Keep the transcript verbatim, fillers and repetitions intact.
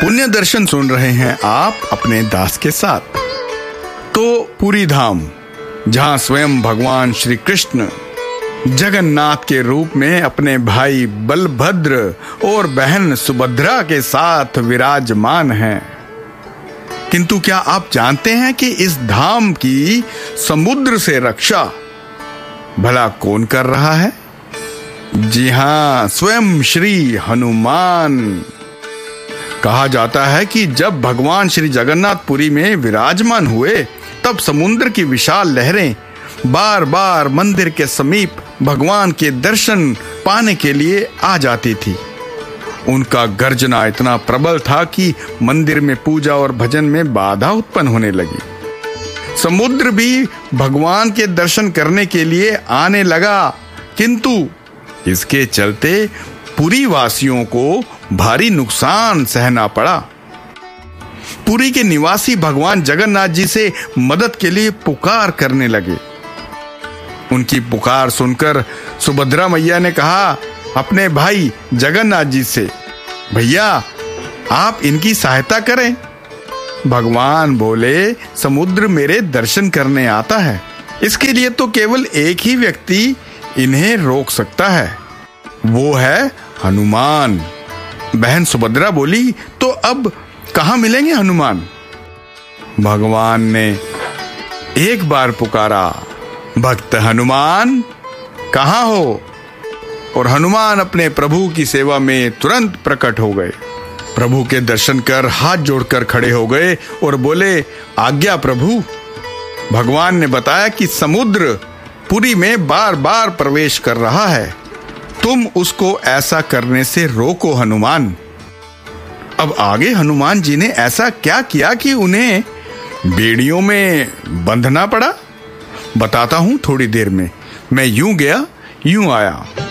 पुण्य दर्शन सुन रहे हैं आप अपने दास के साथ। तो पुरी धाम, जहां स्वयं भगवान श्री कृष्ण जगन्नाथ के रूप में अपने भाई बलभद्र और बहन सुभद्रा के साथ विराजमान हैं। किंतु क्या आप जानते हैं कि इस धाम की समुद्र से रक्षा भला कौन कर रहा है? जी हां, स्वयं श्री हनुमान। कहा जाता है कि जब भगवान श्री जगन्नाथ पुरी में विराजमान हुए तब समुद्र की विशाल लहरें बार बार मंदिर के समीप भगवान के दर्शन पाने के लिए आ जाती थी। उनका गर्जना इतना प्रबल था कि मंदिर में पूजा और भजन में बाधा उत्पन्न होने लगी। समुद्र भी भगवान के दर्शन करने के लिए आने लगा, किंतु इसके चलते पुरी वासियों को भारी नुकसान सहना पड़ा। पुरी के निवासी भगवान जगन्नाथ जी से मदद के लिए पुकार करने लगे। उनकी पुकार सुनकर सुभद्रा मैया ने कहा अपने भाई जगन्नाथ जी से, भैया आप इनकी सहायता करें। भगवान बोले, समुद्र मेरे दर्शन करने आता है, इसके लिए तो केवल एक ही व्यक्ति इन्हें रोक सकता है, वो है हनुमान। बहन सुभद्रा बोली, तो अब कहां मिलेंगे हनुमान? भगवान ने एक बार पुकारा, भक्त हनुमान कहां हो? और हनुमान अपने प्रभु की सेवा में तुरंत प्रकट हो गए। प्रभु के दर्शन कर हाथ जोड़कर खड़े हो गए और बोले, आज्ञा प्रभु। भगवान ने बताया कि समुद्र पुरी में बार बार प्रवेश कर रहा है, तुम उसको ऐसा करने से रोको हनुमान। अब आगे हनुमान जी ने ऐसा क्या किया कि उन्हें बेड़ियों में बंधना पड़ा? बताता हूं थोड़ी देर में। मैं यूं गया यूं आया।